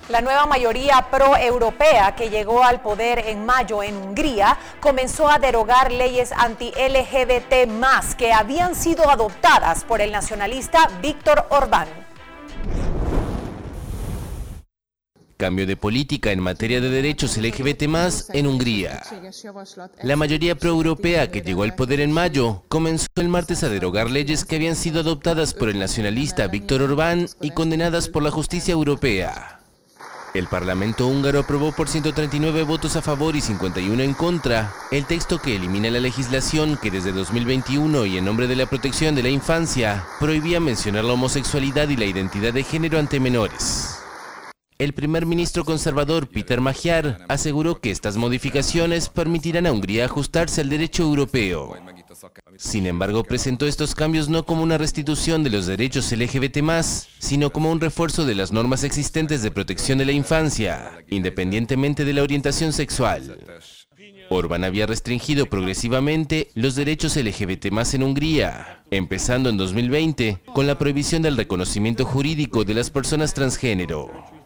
La nueva mayoría pro-europea que llegó al poder en mayo en Hungría comenzó a derogar leyes anti-LGBT+ que habían sido adoptadas por el nacionalista Viktor Orbán. Cambio de política en materia de derechos LGBT+ en Hungría. La mayoría pro-europea que llegó al poder en mayo comenzó el martes a derogar leyes que habían sido adoptadas por el nacionalista Viktor Orbán y condenadas por la justicia europea. El Parlamento húngaro aprobó por 139 votos a favor y 51 en contra el texto que elimina la legislación que desde 2021 y en nombre de la protección de la infancia prohibía mencionar la homosexualidad y la identidad de género ante menores. El primer ministro conservador Péter Magyar aseguró que estas modificaciones permitirán a Hungría ajustarse al derecho europeo. Sin embargo, presentó estos cambios no como una restitución de los derechos LGBT+, sino como un refuerzo de las normas existentes de protección de la infancia, independientemente de la orientación sexual. Orbán había restringido progresivamente los derechos LGBT+ en Hungría, empezando en 2020 con la prohibición del reconocimiento jurídico de las personas transgénero.